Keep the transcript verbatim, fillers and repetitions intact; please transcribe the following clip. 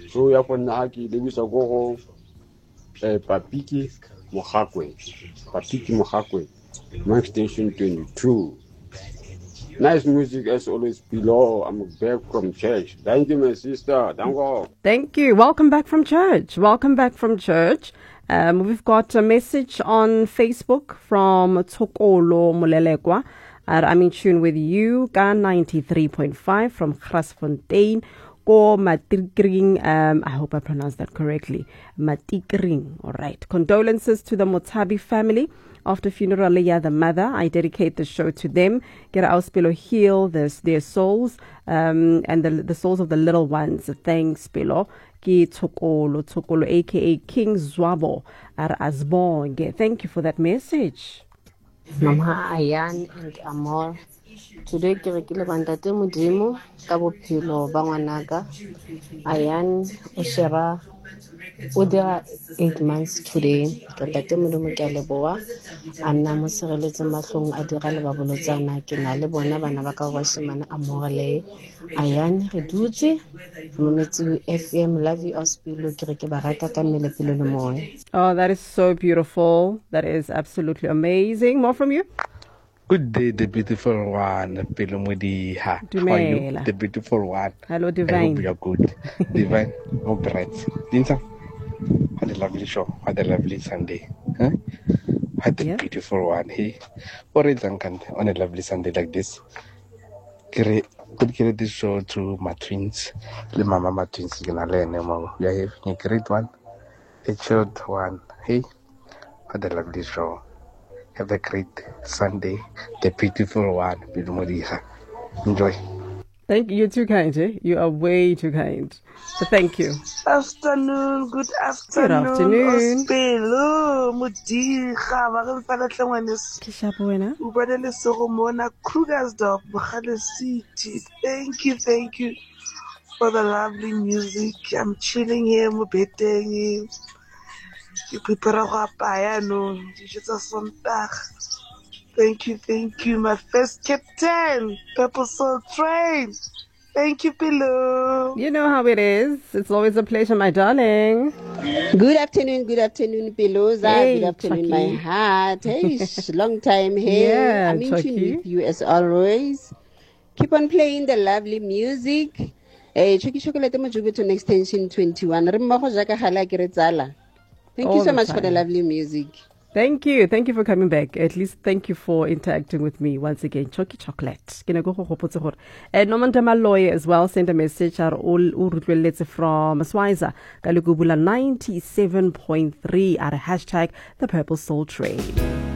So ya go nna ke lebisa go go eh Papiki Mogakwe. Papiki Mogakwe. My extension twenty-two. Nice music as always below. I'm back from church. Thank you, my sister. Thank you. Thank you. Welcome back from church. Welcome back from church. Um, we've got a message on Facebook from Tsokolo Molelekwa. Uh, I'm in tune with you. Ga ninety-three point five from Grasfontein. Ko Matikring. Um, I hope I pronounced that correctly. Matikring. All right. Condolences to the Motabi family. After funeral, yeah, the mother, I dedicate the show to them. Get our Spilo heal their, their souls um, and the, the souls of the little ones. Thanks, Spilo. Ki Tsokolo, Tsokolo, a k a. King Zwabo, Ar Asbonge. Thank you for that message. Mama Ayan and Amor. Today, ke rekile bantate modimo ka bophelo ba ngwanaka. Ayan o shera o dira eight months today. Bantate modimo ke a leboa. A nna mo sireletse matlhong a dira le ba bolotsana. Ke na le bona bana ba ka ba shemane Amor le Ayan re dutse mo metsi F M Love You Ospilo ke re ke ba rata ka mmele pelo le moya. Oh, that is so beautiful. That is absolutely amazing. More from you? Good day, the beautiful one, Pelomodi. How are you? The beautiful one. Hello, Divine. I hope you're good. Divine, no bright. Dinsa, what a lovely show. What a lovely Sunday. Huh? What a yeah. beautiful one. Hey, what is on a lovely Sunday like this? Could give this show to my twins. The mama, my twins, you can learn them. We are having a great one, a short one. Hey, what a lovely show. Have a great Sunday, the beautiful one, enjoy. Thank you. You're too kind, eh? You are way too kind. So thank you. Afternoon, good afternoon. Good afternoon. Ospelo, Modiga, ba re fela tlengwanes. Ke shapo wena. O bana le sego mona Krugersdorp, Mogale City. Thank you, thank you for the lovely music. I'm chilling here, mo beteng. You prepare go apaya no, dijo tsa Sondag. Thank you, thank you, my first captain, Purple Soul Train. Thank you, Pillow. You know how it is. It's always a pleasure, my darling. Good afternoon, good afternoon, Pillows. Hey, good afternoon, Chucky. my heart. Hey, long time here. Yeah, I'm in tune Chucky. with you as always. Keep on playing the lovely music. Hey, Chucky Chocolate Mojubi to an extension twenty-one. Thank All you so the much time. for the lovely music. Thank you. Thank you for coming back. At least thank you for interacting with me once again. Chucky Chocolate. Ke ne go go hopotse gore. Eh Nomanda Maloy as well sent a message ar all urutlweletse from Swiza. Ka le go bula ninety-seven point three at hashtag the Purple Soul Train.